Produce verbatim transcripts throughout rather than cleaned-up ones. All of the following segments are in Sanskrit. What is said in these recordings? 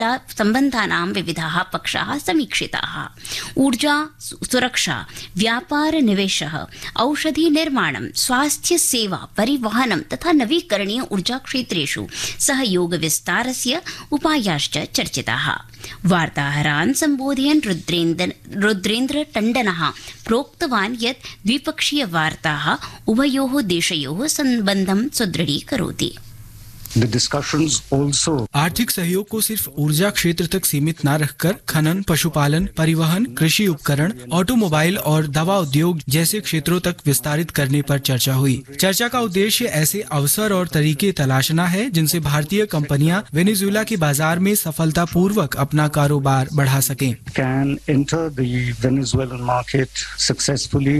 सम्बन्धानां विविधाः पक्षाः समीक्षिताः। ऊर्जा सुरक्षा, व्यापार निवेशः, औषधि निर्माणं, स्वास्थ्य सेवा, परिवहनं तथा नवीकरणीय ऊर्जा क्षेत्रेषु सहयोग विस्तारस्य उपायाश्च चर्चिताः। वार्ताहरान् सम्बोधयन् रुद्रेन्द्र रुद्रेन्द्र टण्डनः प्रोक्तवान् यत् द्विपक्षीय वार्ताः उभयोः देशयोः सम्बन्धं सुदृढीकरोति। The discussions also आर्थिक सहयोग को सिर्फ ऊर्जा क्षेत्र तक सीमित न रखकर खनन, पशुपालन, परिवहन, कृषि उपकरण, ऑटोमोबाइल और दवा उद्योग जैसे क्षेत्रों तक विस्तारित करने पर चर्चा हुई। चर्चा का उद्देश्य ऐसे अवसर और तरीके तलाशना है जिनसे भारतीय कंपनियां वेनेजुएला के बाजार में सफलतापूर्वक अपना कारोबार बढ़ा सकें। can enter the Venezuelan market successfully.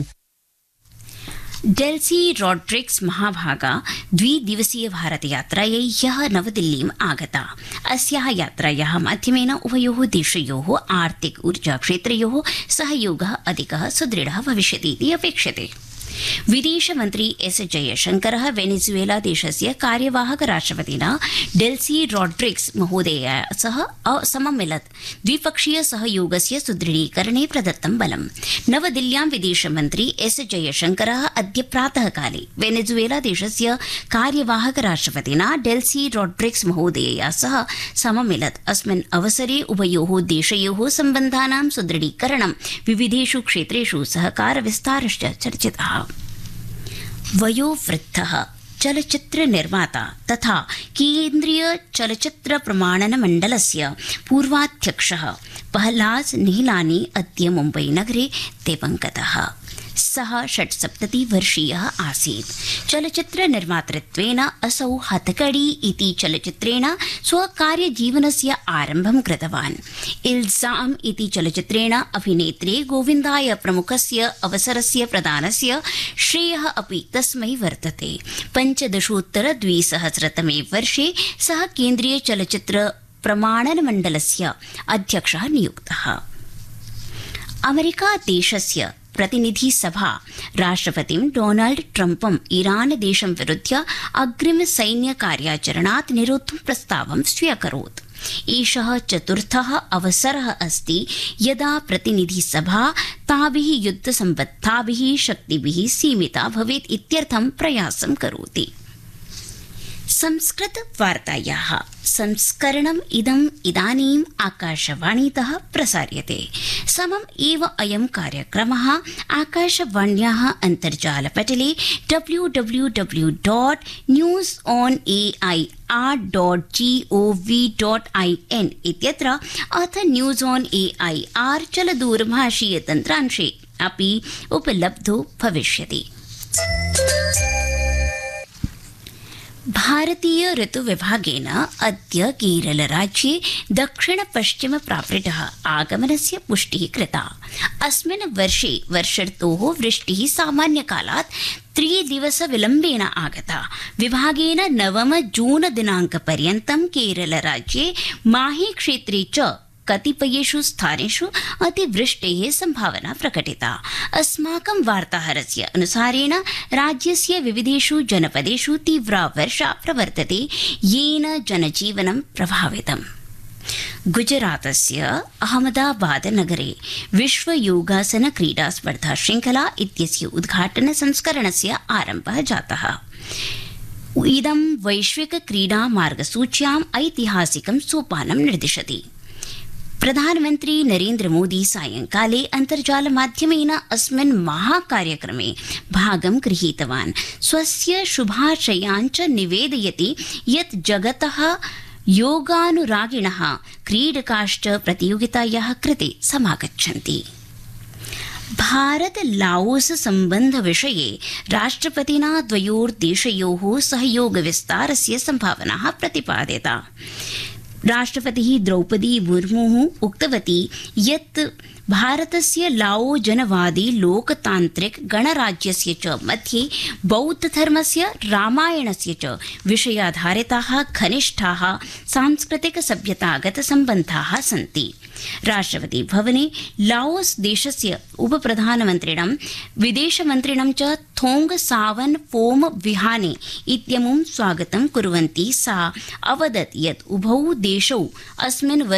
Delsey Rodrigues महाभागा द्विदिवसीय भारतयात्रायै ह्यः नवदिल्लीम् आगता। अस्याः यात्रायाः माध्यमेन उभयोः देशयोः आर्थिक ऊर्जा क्षेत्रयोः सहयोगः अधिकः सुदृढः भविष्यति इति अपेक्षते। विदेशमन्त्री एस जयशंकरः वेनेजुएला देशस्य कार्यवाहक राष्ट्रपतिना डेल्सी रॉड्रिक्स महोदयया सह सममिलत्। द्विपक्षीय सहयोगस्य सुदृढीकरणे प्रदत्तं बलम्। नवदिल्ल्यां विदेशमन्त्री एस जयशंकरः अद्य प्रातःकाले वेनेजुएला देशस्य कार्यवाहक राष्ट्रपतिना डेल्सी रॉड्रिक्स महोदयया सह सममिलत्। अस्मिन् अवसरे उभयोः देशयोः सम्बन्धानां सुदृढीकरणं, विविधेषु क्षेत्रेषु सहकार विस्तारश्च चर्चितः। वयोवृद्धः चलचित्र निर्माता तथा केन्द्रीय चलचित्र प्रमाणन मण्डलस्य पूर्वाध्यक्षः पहलाज निहलानी अद्य मुम्बई नगरे दिवङ्गतः। सः षट्सप्ततिवर्षीयः आसीत्। चलचित्र निर्मातृत्वेन असौ हथकड़ी इति चलचित्रेण स्वकार्यजीवनस्य आरम्भं कृतवान्। इल्जाम इति चलचित्रेण अभिनेत्रे गोविन्दाय प्रमुखस्य अवसरस्य प्रदानस्य श्रेयः अपि तस्मै वर्तते। पञ्चदशोत्तर द्विसहस्रतमे वर्षे सः केन्द्रीय चलचित्र प्रमाणन मण्डलस्य अध्यक्षः नियुक्तः। अमेरिका देशस्य प्रतिनिधि सभा राष्ट्रपतिं डोनाल्ड ट्रम्पं ईरान देशं विरुध्य अग्रिम सैन्य कार्याचरणात् निरोद्धुं प्रस्तावं स्व्यकरोत्। एषः चतुर्थः अवसरः अस्ति यदा प्रतिनिधि सभा ताभिः युद्धसम्बद्धाभिः शक्तिभिः सीमिता भवेत् इत्यर्थं प्रयासं करोति। संस्कृत वार्तायाः संस्करणम् इदम् इदानीम् आकाशवाणीतः प्रसार्यते। समम् एव अयं कार्यक्रमः आकाशवाण्याः अन्तर्जालपटले W W W dot news on A I R dot ji O V dot I N इत्यत्र अथ news on A I R चलदूरभाषीय तन्त्रांशे अपि उपलब्धो भविष्यति। भारतीय ऋतुविभागेन अद्य केरलराज्ये दक्षिण पश्चिम प्रावृतः आगमनस्य पुष्टिः कृता। अस्मिन् वर्षे वर्षर्तोः वृष्टिः सामान्यकालात् त्रिदिवसविलम्बेन आगता। विभागेन नवम जून दिनाङ्कपर्यन्तं केरलराज्ये माहे क्षेत्रे च कतिपयेषु स्थानेषु अतिवृष्टेः संभावना प्रकटिता। अस्माकं वार्ताहरस्य अनुसारेण राज्यस्य विविधेषु जनपदेषु तीव्रा वर्षा प्रवर्तते, येन जनजीवनं प्रभावितम्। गुजरातस्य अहमदाबाद नगरे विश्व योगासन क्रीडा स्पर्धा श्रृंखला इत्यस्य उद्घाटन संस्करणस्य आरम्भः जातः। इदं वैश्विक क्रीडा मार्गसूच्याम् ऐतिहासिकं सोपानं निर्दिशति। प्रधानमन्त्री नरेन्द्र मोदी सायंकाले अन्तर्जालमाध्यमेन अस्मिन् महाकार्यक्रमे भागं गृहीतवान्। स्वस्य शुभाशयान् च निवेदयति यत् जगतः योगानुरागिणः क्रीडकाश्च प्रतियोगितायाः कृते समागच्छन्ति। भारत लाओस सम्बन्ध विषये राष्ट्रपतिना द्वयोर्देशयोः सहयोग विस्तारस्य सम्भावनाः प्रतिपादिता। राष्ट्रपतिः द्रौपदी मुर्मुः उक्तवती यत् भारतस्य लाओ जनवादी लोकतान्त्रिक गणराज्यस्य च मध्ये बौद्धधर्मस्य रामायणस्य च विषयाधारिताः घनिष्ठाः सांस्कृतिक सभ्यतागत सम्बन्धाः सन्ति। राष्ट्रपति भवने लाओस देशस्य उपप्रधानमन्त्रिणं विदेशमन्त्रिणं च थोंग सावन फोम विहाने इत्यमुं स्वागतं कुर्वन्ती सा अवदत् यत् उभौ देशौ अस्मिन्